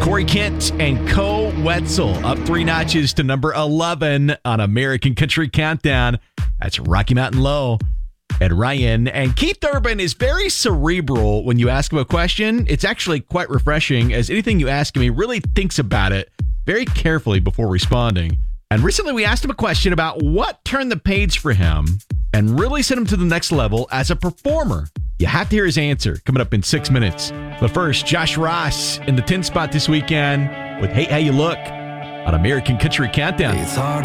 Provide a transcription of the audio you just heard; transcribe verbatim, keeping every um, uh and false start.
Corey Kent and Co. Wetzel up three notches to number eleven on American Country Countdown. That's Rocky Mountain Low. Ed Ryan. And Keith Urban is very cerebral when you ask him a question. It's actually quite refreshing, as anything you ask him, he really thinks about it very carefully before responding. And recently we asked him a question about what turned the page for him and really sent him to the next level as a performer. You have to hear his answer coming up in six minutes. But first, Josh Ross in the tenth spot this weekend with Hey How You Look on American Country Countdown. It's hard